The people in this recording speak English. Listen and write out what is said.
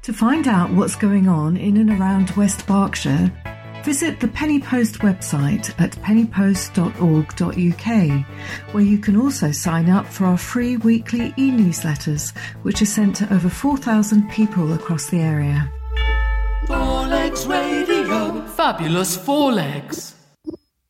To find out what's going on in and around West Berkshire, visit the Penny Post website at pennypost.org.uk, where you can also sign up for our free weekly e-newsletters, which are sent to over 4,000 people across the area. Four Legs Radio. Fabulous Four Legs.